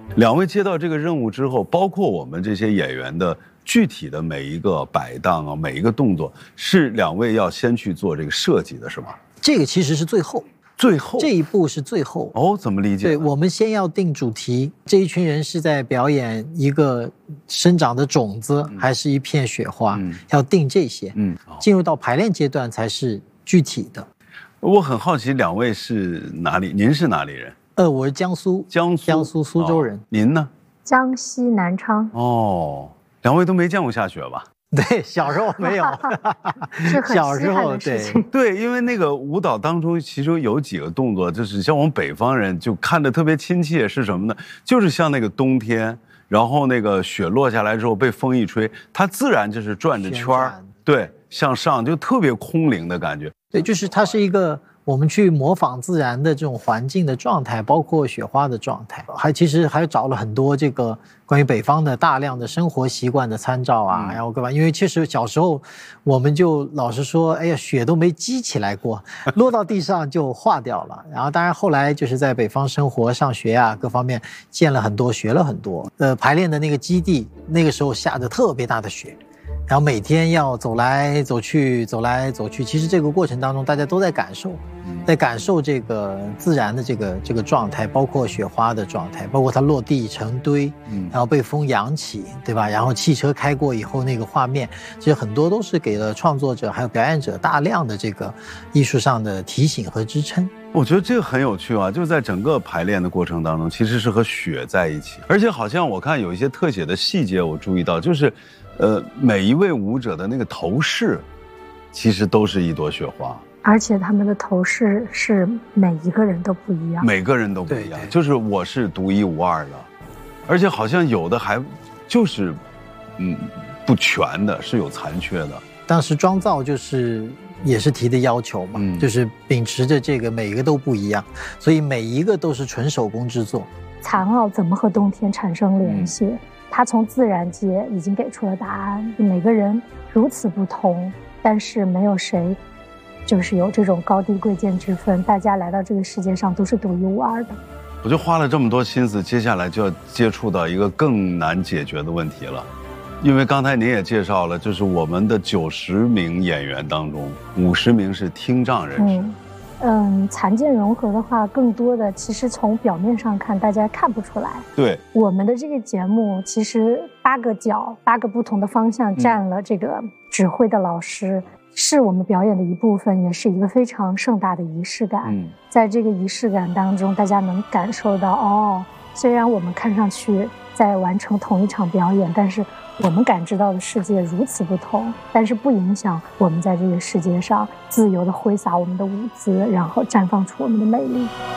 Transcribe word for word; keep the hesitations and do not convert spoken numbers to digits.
两位接到这个任务之后，包括我们这些演员的具体的每一个摆档啊，每一个动作，是两位要先去做这个设计的，是吗？ 这个其实是最后。 最后这一步是最后哦，怎么理解？ 对，我们先要定主题，这一群人是在表演一个生长的种子，嗯、还是一片雪花？嗯、要定这些，嗯，进入到排练阶段才是具体的。 我很好奇，两位是哪里？您是哪里人？ 呃，我是江苏， 江苏， 江苏苏州人。 哦、您呢？ 江西南昌。 哦，两位都没见过下雪吧？ 对，小时候没有， 是很小时候对对，因为那个舞蹈当中，其中有几个动作，就是像我们北方人就看着特别亲切，是什么呢？就是像那个冬天，然后那个雪落下来之后被风一吹，它自然就是转着圈儿，对，向上就特别空灵的感觉。 对，就是它是一个。我们去模仿自然的这种环境的状态，包括雪花的状态，还其实还找了很多这个关于北方的大量的生活习惯的参照啊，嗯、然后各方，因为其实小时候我们就老是说，哎呀，雪都没积起来过，落到地上就化掉了。然后当然后来就是在北方生活、上学啊各方面见了很多，学了很多。呃，排练的那个基地那个时候下着特别大的雪。然后每天要走来走去，走来走去，其实这个过程当中，大家都在感受，在感受这个自然的这个这个状态，包括雪花的状态，包括它落地成堆，然后被风扬起，对吧？然后汽车开过以后那个画面，其实很多都是给了创作者还有表演者大量的这个艺术上的提醒和支撑。 我觉得这个很有趣啊，就是在整个排练的过程当中，其实是和雪在一起，而且好像我看有一些特写的细节，我注意到就是。呃，每一位舞者的那个头饰，其实都是一朵雪花， 而且他们的头饰是每一个人都不一样， 每个人都不一样，就是我是独一无二的，而且好像有的还就是，嗯，不全的，是有残缺的。 当时妆造就是也是提的要求嘛，嗯、就是秉持着这个每一个都不一样，所以每一个都是纯手工制作。 残奥怎么和冬天产生联系？嗯他从自然界已经给出了答案，每个人如此不同，但是没有谁就是有这种高低贵贱之分，大家来到这个世界上都是独一无二的。 我就花了这么多心思，接下来就要接触到一个更难解决的问题了，因为刚才您也介绍了，就是我们的九十名演员当中，五十名是听障人士。嗯嗯，残健融合的话，更多的其实从表面上看，大家看不出来。 对， 我们的这个节目，其实八个角、八个不同的方向占了这个指挥的老师，嗯、是我们表演的一部分，也是一个非常盛大的仪式感。嗯，在这个仪式感当中，大家能感受到，哦，虽然我们看上去在完成同一场表演，但是我们感知到的世界如此不同，但是不影响我们在这个世界上自由地挥洒我们的舞姿，然后绽放出我们的美丽。